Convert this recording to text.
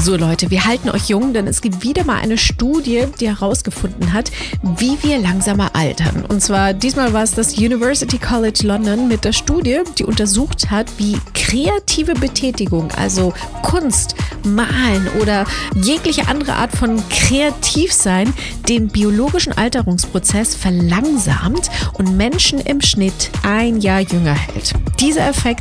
So Leute, wir halten euch jung, denn es gibt wieder mal eine Studie, die herausgefunden hat, wie wir langsamer altern. Und zwar diesmal war es das University College London mit der Studie, die untersucht hat, wie kreative Betätigung, also Kunst, Malen oder jegliche andere Art von Kreativsein, den biologischen Alterungsprozess verlangsamt und Menschen im Schnitt 1 Jahr jünger hält. Dieser Effekt